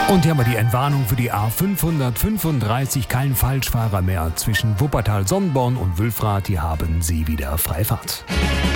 Und hier haben wir die Entwarnung für die A535. Kein Falschfahrer mehr zwischen Wuppertal-Sonnenborn und Wülfrath. Hier haben Sie wieder Freifahrt.